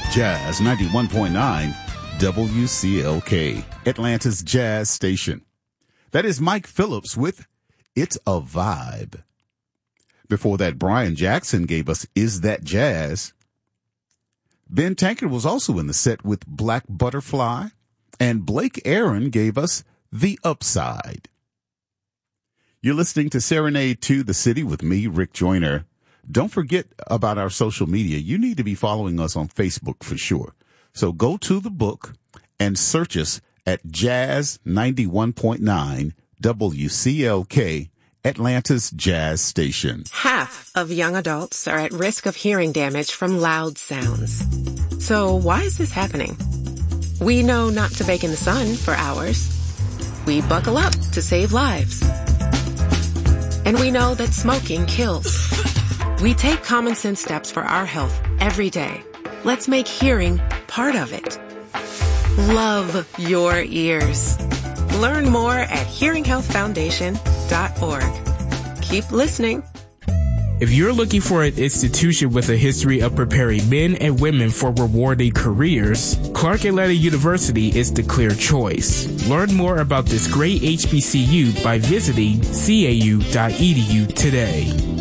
Jazz 91.9 WCLK, Atlanta's jazz station. That is Mike Phillips with It's a Vibe. Before that, Brian Jackson gave us Is That Jazz? Ben Tankard was also in the set with Black Butterfly, and Blake Aaron gave us The Upside. You're listening to Serenade to the City with me, Rick Joyner. Don't forget about our social media. You need to be following us on Facebook for sure. So go to the book and search us at Jazz 91.9 WCLK, Atlanta's jazz station. Half of young adults are at risk of hearing damage from loud sounds. So why is this happening? We know not to bake in the sun for hours. We buckle up to save lives. And we know that smoking kills. We take common sense steps for our health every day. Let's make hearing part of it. Love your ears. Learn more at hearinghealthfoundation.org. Keep listening. If you're looking for an institution with a history of preparing men and women for rewarding careers, Clark Atlanta University is the clear choice. Learn more about this great HBCU by visiting cau.edu today.